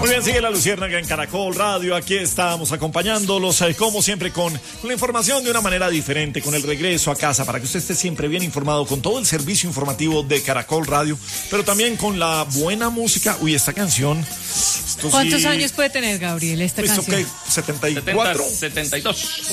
Muy bien, sigue la Luciérnaga en Caracol Radio. Aquí estamos acompañándolos, como siempre, con la información de una manera diferente, con el regreso a casa, para que usted esté siempre bien informado con todo el servicio informativo de Caracol Radio, pero también con la buena música. Uy, esta canción. ¿Cuántos años puede tener, Gabriel, esta canción? ¿Qué? ¿74? 72.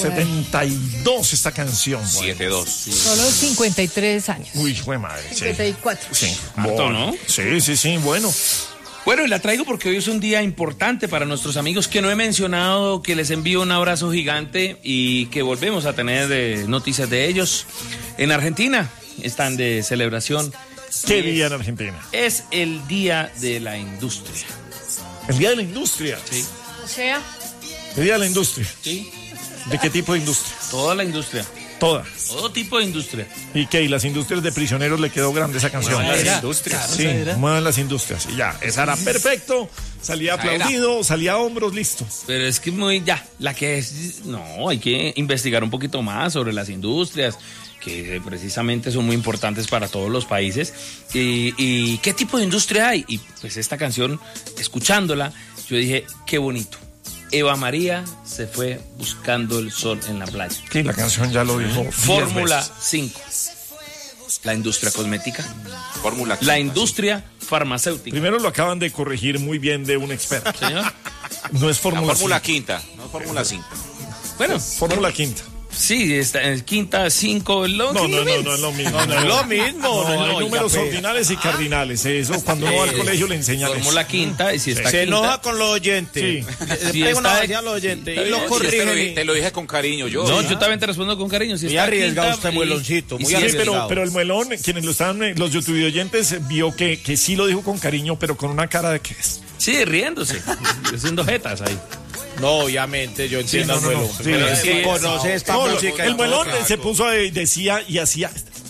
72 esta canción. 72. Sí. Solo 53 años. Uy, fue madre. 54. Sí. Harto, ¿no? Sí, bueno. Bueno, y la traigo porque hoy es un día importante para nuestros amigos que no he mencionado, que les envío un abrazo gigante y que volvemos a tener noticias de ellos. En Argentina están de celebración. ¿Qué día en Argentina? Es el Día de la Industria. ¿El Día de la Industria? Sí. O sea, ¿El Día de la Industria? Sí. ¿De qué tipo de industria? Toda la industria. Toda. Todo tipo de industria. ¿Y qué? ¿Y las industrias de prisioneros le quedó grande esa canción? Muevan las industrias. Sí, muevan las industrias. Y ya, esa era perfecto. Salía aplaudido, salía a hombros, listo. Pero es que la que es... No, hay que investigar un poquito más sobre las industrias, que precisamente son muy importantes para todos los países. Y qué tipo de industria hay. Y pues esta canción, escuchándola, yo dije, qué bonito. Eva María se fue buscando el sol en la playa. Sí, la canción ya lo dijo. Fórmula 5. La industria cosmética. Fórmula 5. La industria farmacéutica. Primero lo acaban de corregir muy bien de un experto. Señor. No es La Fórmula Fórmula 5. quinta, no Fórmula 5. Bueno, Fórmula quinta. sí, está en quinta, 5, No es lo mismo. No es lo mismo. Hay números ordinales y cardinales. Eso cuando uno va al colegio le enseñan eso. Fórmula quinta, y si está Se quinta, enoja con los oyentes. Sí. Le Si pega una está- vacía a los oyentes y los Sí, corrige. Te lo dije con cariño yo. No, yo también te respondo con cariño. Si Muy está arriesgado quinta, usted, mueloncito, muy si Sí, es- arriesgado. pero el muelón, quienes lo estaban, los YouTube oyentes, vio que sí lo dijo con cariño, pero con una cara de que es. Sí, riéndose, haciendo jetas ahí. No, obviamente, yo entiendo al no, muelón. sí, Pero sí, es que sí. conoce esta No, música. el muelón se puso, decía y hacía.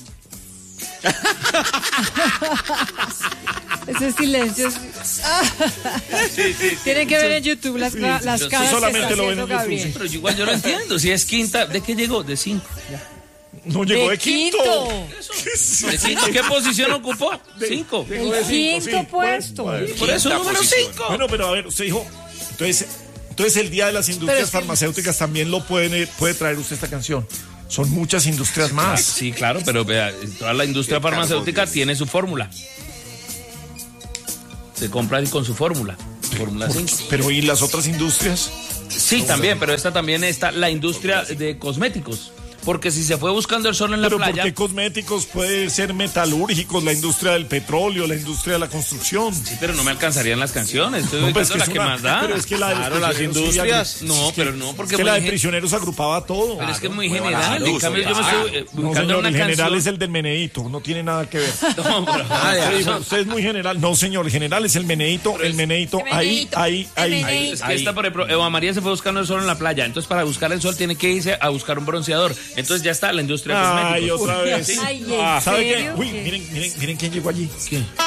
ese silencio. Tienen que ver en YouTube las caras yo que solamente está lo ven en haciendo YouTube, Gabriel. sí. Pero igual yo lo entiendo. Si es quinta, ¿de qué llegó? De 5. No llegó de quinto. ¿De quinto? ¿Qué posición ocupó? 5. Llegó de cinco, Quinto sí. puesto. Bueno, Por eso Quinta número posición. 5. Bueno, pero a ver, usted dijo, entonces el Día de las Industrias Pero es que- Farmacéuticas también lo puede traer usted esta canción. Son muchas industrias más. Sí, claro, pero vea, toda la industria farmacéutica tiene su fórmula. Se compra con su fórmula. Fórmula 5. Pero ¿y las otras industrias? Sí, también, pero esta también está la industria de cosméticos. Porque si se fue buscando el sol en la Pero ¿por playa. qué cosméticos? Puede ser metalúrgicos, la industria del petróleo, la industria de la construcción. Sí, pero no me alcanzarían las canciones. Estoy No, pues ubicando que la es que más da. Pero es que la de Claro, las prisioneros sí industrias. No, pero no, porque es que la de muy prisioneros agrupaba todo. pero es que es muy Mueva la general. En luz, cambio, yo me claro. estoy No, ubicando señor, una el general canción. es el del Meneíto, no tiene nada que ver. No, pero- Usted dijo, usted es muy general. No, señor, el general es el Meneíto, ahí. Es que esta, por ejemplo, Eva María se fue buscando el sol en la playa. Entonces, para buscar el sol, tiene que irse a buscar un bronceador. Entonces, ya está la industria de Ay, cosméticos. otra vez. Ay, ¿en ¿Sabe qué? serio? Uy, ¿Qué? miren quién llegó allí. ¿Qué?